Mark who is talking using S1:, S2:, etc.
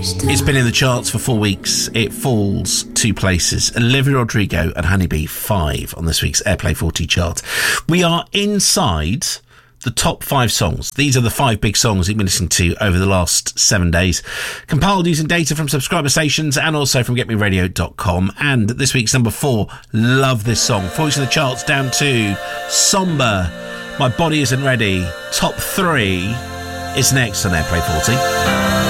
S1: It's been in the charts for 4 weeks. It falls 2 places. Olivia Rodrigo and Honeybee 5 on this week's Airplay 40 chart. We are inside the top 5 songs. These are the 5 big songs you've been listening to over the last 7 days, compiled using data from subscriber stations and also from getmeradio.com. And this week's number 4, love this song. 4 weeks in the charts, down to Somber, My Body Isn't Ready. Top 3 is next on Airplay 40.